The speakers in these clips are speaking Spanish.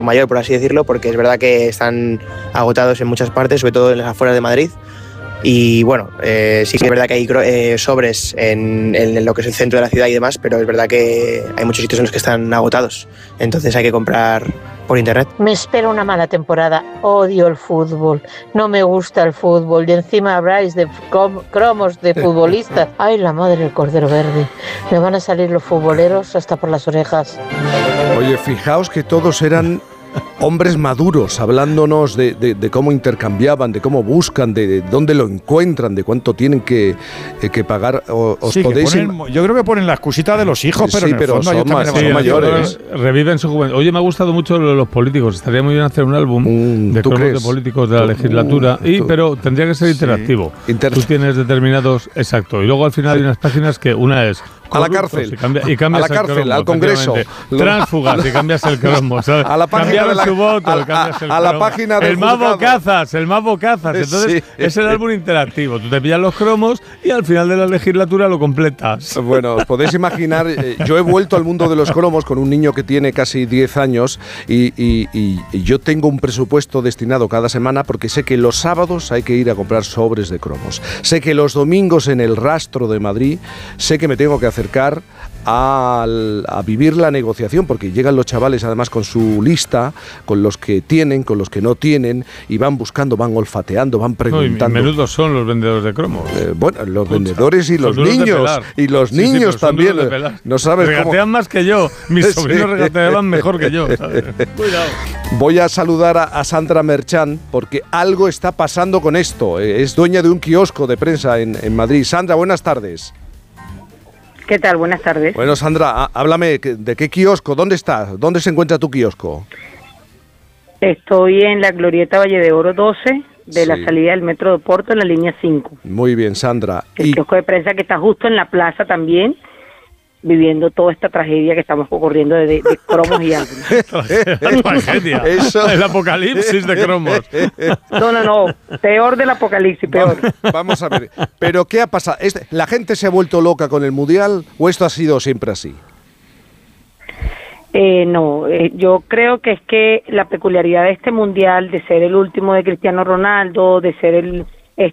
mayor, por así decirlo, porque es verdad que están agotados en muchas partes, sobre todo en las afueras de Madrid. Y bueno, sí que es verdad que hay sobres en lo que es el centro de la ciudad y demás, pero es verdad que hay muchos sitios en los que están agotados. Entonces hay que comprar por internet. Me espera una mala temporada. Odio el fútbol. No me gusta el fútbol. Y encima habláis de cromos de futbolistas. Ay, la madre del cordero verde. Me van a salir los futboleros hasta por las orejas. Oye, fijaos que todos eran hombres maduros, hablándonos de cómo intercambiaban, de cómo buscan, de dónde lo encuentran, de cuánto tienen que pagar. Os sí, podéis yo creo que ponen la excusita de los hijos, pero sí, en el pero fondo son mayores. Reviven su juventud. Oye, me ha gustado mucho los políticos. Estaría muy bien hacer un álbum de cromos de políticos de la legislatura, pero tendría que ser interactivo. Tú tienes determinados... Exacto. Y luego al final hay unas páginas que una es... A la cárcel, y cambias a la cárcel, al Congreso. Tránsfugas, y cambias el cromo, ¿sabes? A la página de la, su voto, cambias a la página del el más bocazas. Entonces, sí. Es el álbum interactivo. Tú te pillas los cromos y al final de la legislatura lo completas. Bueno, os podéis imaginar, yo he vuelto al mundo de los cromos con un niño que tiene casi 10 años y yo tengo un presupuesto destinado cada semana porque sé que los sábados hay que ir a comprar sobres de cromos. Sé que los domingos en el Rastro de Madrid, sé que me tengo que acercar a vivir la negociación, porque llegan los chavales además con su lista, con los que tienen, con los que no tienen, y van buscando, van olfateando, van preguntando. No, y menudos son los vendedores de cromos. Bueno, los vendedores y los niños. Y los niños también. No sabes regatean más que yo. Mis sobrinos regateaban mejor que yo, ¿sabes? Cuidado. Voy a saludar a Sandra Merchán, porque algo está pasando con esto. Es dueña de un kiosco de prensa en Madrid. Sandra, buenas tardes. ¿Qué tal? Buenas tardes. Bueno, Sandra, háblame de qué kiosco, ¿dónde estás? ¿Dónde se encuentra tu kiosco? Estoy en la Glorieta Valle de Oro 12, de la salida del Metro de Porto, en la línea 5. Muy bien, Sandra. El kiosco de prensa que está justo en la plaza también, viviendo toda esta tragedia que estamos ocurriendo de cromos y álbumes. Tragedia. Eso. El apocalipsis de cromos. No. Peor del apocalipsis, peor. Vamos a ver. ¿Pero qué ha pasado? ¿La gente se ha vuelto loca con el Mundial o esto ha sido siempre así? Yo creo que es que la peculiaridad de este Mundial, de ser el último de Cristiano Ronaldo, de ser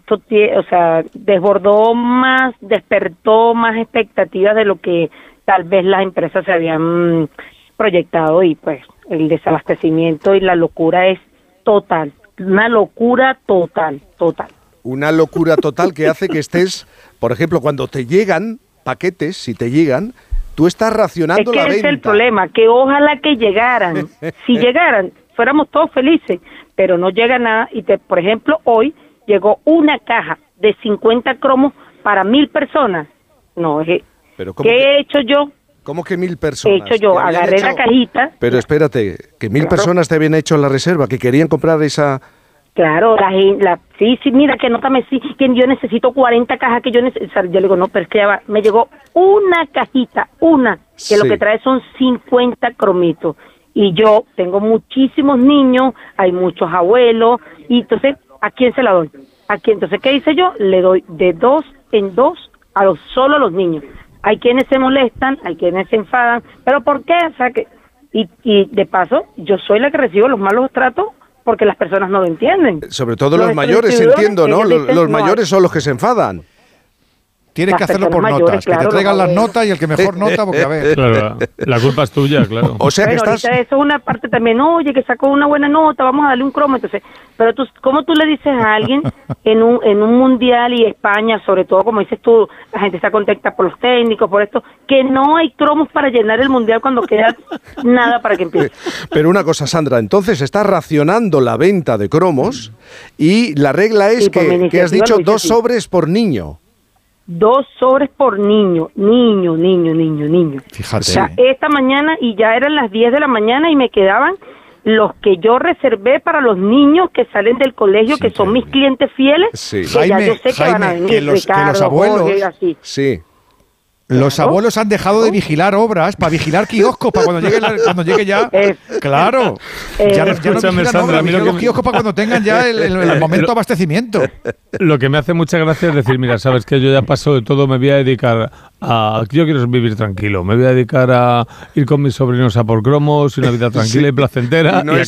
desbordó más, despertó más expectativas de lo que tal vez las empresas se habían proyectado, y pues el desabastecimiento y la locura es total, una locura total. Una locura total que hace que estés, por ejemplo, cuando te llegan paquetes, si te llegan, tú estás racionando la venta. Es el problema, que ojalá que llegaran, si llegaran, fuéramos todos felices, pero no llega nada, y por ejemplo, hoy llegó una caja de 50 cromos para 1.000 personas. No, ¿qué he hecho yo? ¿Cómo que 1.000 personas? He hecho yo, agarré la cajita. Pero espérate, que 1.000 personas te habían hecho la reserva, que querían comprar esa... Claro, sí, mira, que nótame, sí, que yo necesito 40 cajas, que yo necesito... Yo le digo, no, pero es que ya va, me llegó una cajita, que lo que trae son 50 cromitos. Y yo tengo muchísimos niños, hay muchos abuelos, y entonces... ¿A quién se la doy? Entonces, ¿qué hice yo? Le doy de 2 en 2 solo a los niños. Hay quienes se molestan, hay quienes se enfadan, ¿pero por qué? O sea, y de paso, yo soy la que recibo los malos tratos porque las personas no lo entienden. Sobre todo los mayores, entiendo, ¿no? Los mayores son los que se enfadan. Tienes que hacerlo por mayores, notas, claro, que te traigan las notas y el que mejor nota, porque a ver. Claro, la culpa es tuya, claro. O sea que estás... Eso es una parte también, oye, que sacó una buena nota, vamos a darle un cromo, entonces, pero ¿cómo tú le dices a alguien en un mundial, y España, sobre todo, como dices tú, la gente está contenta por los técnicos, por esto, que no hay cromos para llenar el mundial cuando queda nada para que empiece? Pero una cosa, Sandra, entonces estás racionando la venta de cromos y la regla es que has dicho 2 sobres por niño. 2 sobres por niño. Fíjate. O sea, esta mañana, y ya eran las 10 de la mañana, y me quedaban los que yo reservé para los niños que salen del colegio, que son mis clientes fieles, que Jaime, ya yo sé que van a venir. Que los abuelos... Jorge, así. Sí. Los abuelos han dejado de vigilar obras para vigilar kioscos para cuando llegue ya. Claro. Ya no vigilan obras, vigilan los kioscos para cuando tengan ya el momento de abastecimiento. Lo que me hace mucha gracia es decir, mira, sabes que yo ya paso de todo, me voy a dedicar a... Yo quiero vivir tranquilo, me voy a dedicar a ir con mis sobrinos a por cromos, una vida tranquila y placentera.